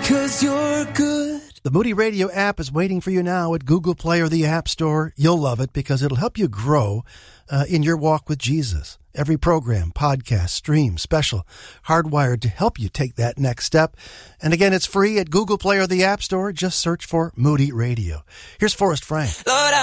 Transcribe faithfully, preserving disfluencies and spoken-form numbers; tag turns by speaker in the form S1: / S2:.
S1: 'cause you're good.
S2: The Moody Radio app is waiting for you now at Google Play or the App Store. You'll love it because it'll help you grow uh, in your walk with Jesus. Every program, podcast, stream, special, hardwired to help you take that next step. And again, it's free at Google Play or the App Store. Just search for Moody Radio. Here's Forrest Frank.
S1: Lord,